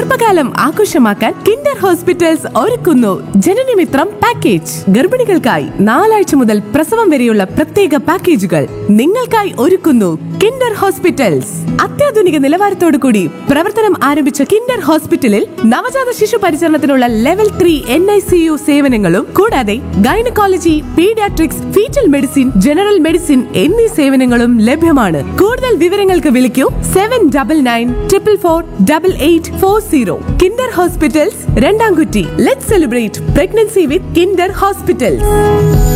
ഗർഭകാലം ആഘോഷമാക്കാൻ Kinder hospitals ഒരുക്കുന്നു ജനനമിത്രം പാക്കേജ്. ഗർഭിണികൾക്കായി 4 ആഴ്ച മുതൽ പ്രസവം വരെയുള്ള പ്രത്യേക പാക്കേജുകൾ നിങ്ങൾക്കായി ഒരുക്കുന്നു കിൻഡർ ഹോസ്പിറ്റൽസ്. അത്യാധുനിക നിലവാരത്തോടു കൂടി പ്രവർത്തനം ആരംഭിച്ച കിൻഡർ ഹോസ്പിറ്റലിൽ നവജാത ശിശു പരിചരണത്തിനുള്ള ലെവൽ 3 NICU സേവനങ്ങളും കൂടാതെ gynaecology, paediatrics, fetal medicine, general medicine എന്നീ സേവനങ്ങളും ലഭ്യമാണ്. കൂടുതൽ വിവരങ്ങൾക്ക് വിളിക്കൂ 7994448840. Kinder hospitals, രണ്ടാംകുറ്റി. Let's celebrate pregnancy with Kinder hospitals.